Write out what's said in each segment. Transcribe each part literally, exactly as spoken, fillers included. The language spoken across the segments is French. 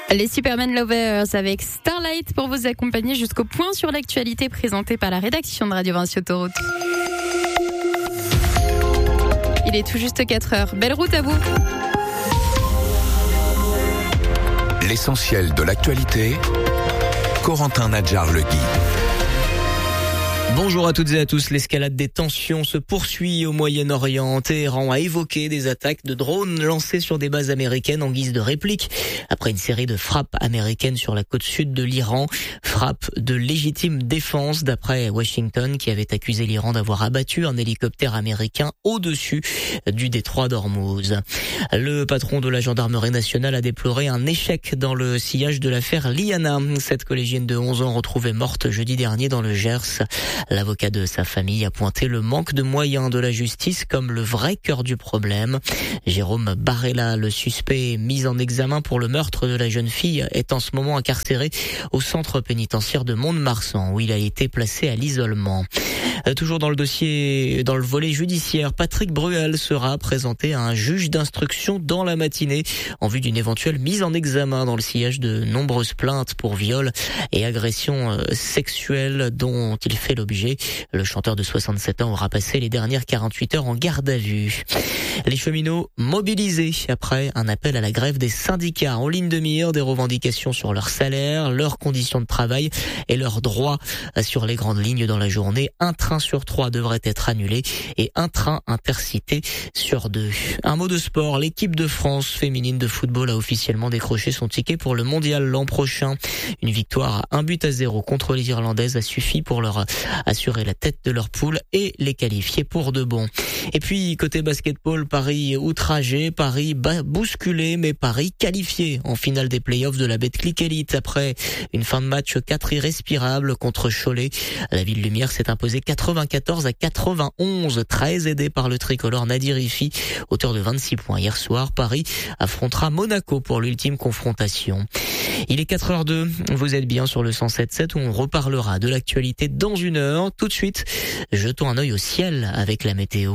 Les Superman Lovers avec Starlight pour vous accompagner jusqu'au point sur l'actualité présentée par la rédaction de Radio Vinci Autoroute. Il est tout juste quatre heures. Belle route à vous. L'essentiel de l'actualité, Corentin Nadjar-Legui. Bonjour à toutes et à tous. L'escalade des tensions se poursuit au Moyen-Orient. Téhéran a évoqué des attaques de drones lancées sur des bases américaines en guise de réplique après une série de frappes américaines sur la côte sud de l'Iran. Frappes de légitime défense d'après Washington qui avait accusé l'Iran d'avoir abattu un hélicoptère américain au-dessus du détroit d'Ormuz. Le patron de la gendarmerie nationale a déploré un échec dans le sillage de l'affaire Liana. Cette collégienne de onze ans retrouvée morte jeudi dernier dans le Gers. L'avocat de sa famille a pointé le manque de moyens de la justice comme le vrai cœur du problème. Jérôme Barella, le suspect mis en examen pour le meurtre de la jeune fille, est en ce moment incarcéré au centre pénitentiaire de Mont-de-Marsan où il a été placé à l'isolement. Toujours dans le dossier, dans le volet judiciaire, Patrick Bruel sera présenté à un juge d'instruction dans la matinée en vue d'une éventuelle mise en examen dans le sillage de nombreuses plaintes pour viol et agression sexuelle dont il fait l'objet. Le chanteur de soixante-sept ans aura passé les dernières quarante-huit heures en garde à vue. Les cheminots mobilisés après un appel à la grève des syndicats en ligne de mire, des revendications sur leur salaire, leurs conditions de travail et leurs droits sur les grandes lignes dans la journée. Un train sur trois devrait être annulé et un train intercité sur deux. Un mot de sport, l'équipe de France féminine de football a officiellement décroché son ticket pour le mondial l'an prochain. Une victoire à un but à zéro contre les Irlandaises a suffi pour leur assurer la tête de leur poule et les qualifier pour de bon. Et puis côté basketball, Paris outragé, Paris bousculé, mais Paris qualifié en finale des playoffs de la Betclic Elite après une fin de match quatre irrespirable contre Cholet. La Ville Lumière s'est imposée quatre-vingt-quatorze à quatre-vingt-onze, très aidé par le tricolore Nadir Hifi, auteur de vingt-six points hier soir. Paris affrontera Monaco pour l'ultime confrontation. Il est quatre heures deux, vous êtes bien sur le cent sept virgule sept où on reparlera de l'actualité dans une heure. Tout de suite, jetons un œil au ciel avec la météo.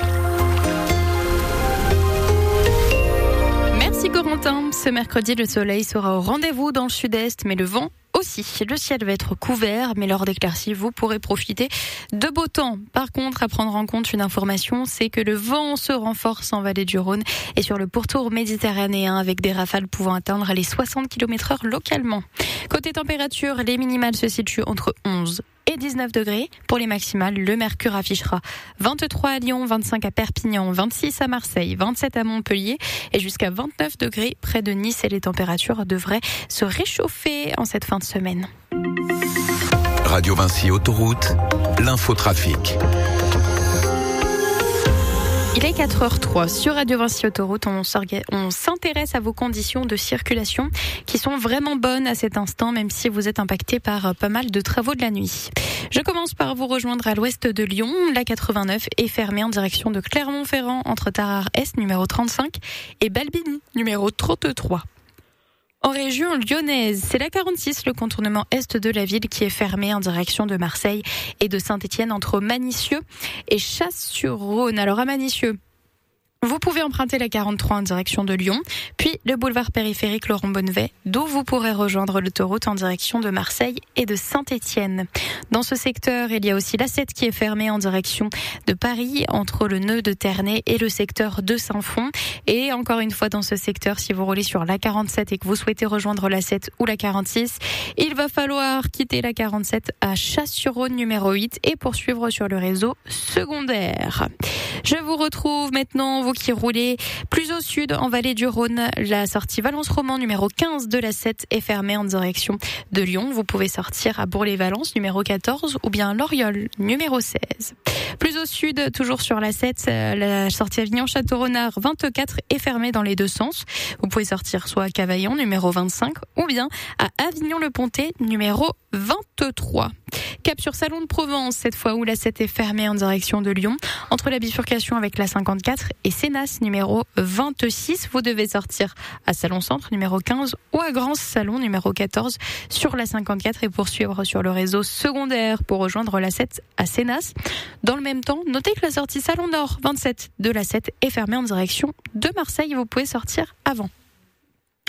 Merci Corentin. Ce mercredi, le soleil sera au rendez-vous dans le sud-est, mais le vent aussi. Le ciel va être couvert, mais lors d'éclaircies, vous pourrez profiter de beau temps. Par contre, à prendre en compte une information, c'est que le vent se renforce en vallée du Rhône et sur le pourtour méditerranéen avec des rafales pouvant atteindre les soixante kilomètres heure localement. Côté température, les minimales se situent entre onze et dix-neuf degrés. Pour les maximales, le mercure affichera vingt-trois à Lyon, vingt-cinq à Perpignan, vingt-six à Marseille, vingt-sept à Montpellier et jusqu'à vingt-neuf degrés près de Nice. Et les températures devraient se réchauffer en cette fin de semaine. Radio Vinci Autoroute, l'infotrafic. Il est quatre heures trois sur Radio Vinci Autoroute. On, on s'intéresse à vos conditions de circulation qui sont vraiment bonnes à cet instant, même si vous êtes impacté par pas mal de travaux de la nuit. Je commence par vous rejoindre à l'ouest de Lyon. La quatre-vingt-neuf est fermée en direction de Clermont-Ferrand entre Tarare-Est, numéro trente-cinq, et Balbini, numéro trente-trois. En région lyonnaise, c'est la quarante-six, le contournement est de la ville qui est fermé en direction de Marseille et de Saint-Étienne entre Manicieux et Chasse-sur-Rhône. Alors à Manicieux, vous pouvez emprunter la quarante-trois en direction de Lyon, puis le boulevard périphérique Laurent Bonnevet, d'où vous pourrez rejoindre l'autoroute en direction de Marseille et de Saint-Étienne. Dans ce secteur, il y a aussi l'A sept qui est fermée en direction de Paris, entre le nœud de Ternay et le secteur de Saint-Fond. Et encore une fois, dans ce secteur, si vous roulez sur la quarante-sept et que vous souhaitez rejoindre l'A sept ou la quarante-six, il va falloir quitter la quarante-sept à Chasse-sur-Rhône numéro huit et poursuivre sur le réseau secondaire. Je vous retrouve maintenant, vous qui roulez plus au sud, en vallée du Rhône. La sortie Valence-Roman numéro quinze de l'A sept est fermée en direction de Lyon. Vous pouvez sortir à Bourg-les-Valences numéro quatorze ou bien Loriol numéro seize. Plus au sud, toujours sur l'A sept, la sortie Avignon-Château-Renard vingt-quatre est fermée dans les deux sens. Vous pouvez sortir soit à Cavaillon numéro vingt-cinq ou bien à Avignon-le-Pontet numéro vingt-trois. Cap sur Salon de Provence, cette fois où l'A sept est fermée en direction de Lyon, entre la bifurcation avec la cinquante-quatre et Sénas numéro vingt-six. Vous devez sortir à Salon Centre numéro quinze ou à Grand Salon numéro quatorze sur la cinquante-quatre et poursuivre sur le réseau secondaire pour rejoindre l'A sept à Sénas. Dans le même temps, notez que la sortie Salon Nord vingt-sept de l'A sept est fermée en direction de Marseille. Vous pouvez sortir avant.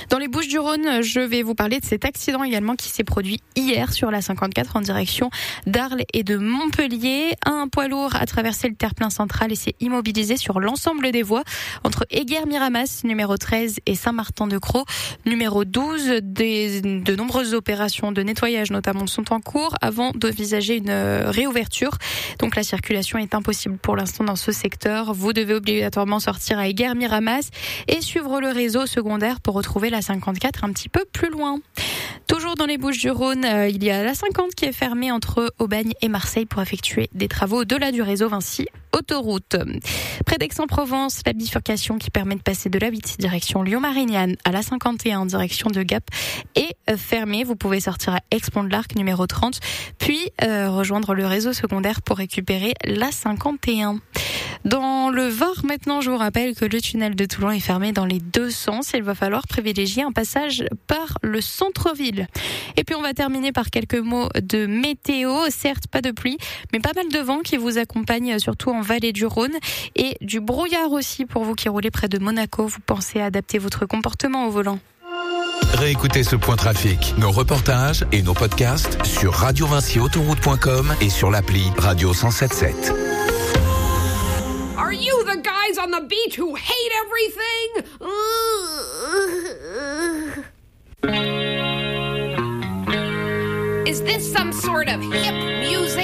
Dans les Bouches-du-Rhône, je vais vous parler de cet accident également qui s'est produit hier sur la cinquante-quatre en direction d'Arles et de Montpellier. Un poids lourd a traversé le terre-plein central et s'est immobilisé sur l'ensemble des voies entre Eyguères-Miramas, numéro treize, et Saint-Martin-de-Crau, numéro douze. Des, de nombreuses opérations de nettoyage notamment sont en cours avant d'envisager une réouverture. Donc la circulation est impossible pour l'instant dans ce secteur. Vous devez obligatoirement sortir à Eyguères-Miramas et suivre le réseau secondaire pour retrouver la cinquante-quatre un petit peu plus loin. Toujours dans les Bouches-du-Rhône, euh, il y a la cinquante qui est fermée entre Aubagne et Marseille pour effectuer des travaux au-delà du réseau Vinci Autoroute. Près d'Aix-en-Provence, la bifurcation qui permet de passer de la huit direction Lyon-Marignane à la cinquante et un en direction de Gap est fermée. Vous pouvez sortir à Aix-Pont de l'Arc numéro trente, puis euh, rejoindre le réseau secondaire pour récupérer la cinquante et un. Dans le Var, maintenant, je vous rappelle que le tunnel de Toulon est fermé dans les deux sens. Il va falloir privilégier un passage par le centre-ville. Et puis, on va terminer par quelques mots de météo. Certes, pas de pluie, mais pas mal de vent qui vous accompagne, surtout en vallée du Rhône. Et du brouillard aussi pour vous qui roulez près de Monaco. Vous pensez à adapter votre comportement au volant. Réécoutez ce point trafic, nos reportages et nos podcasts sur radio vinci autoroute point com et sur l'appli Radio cent sept sept. Are you the guys on the beach who hate everything? Is this some sort of hip music?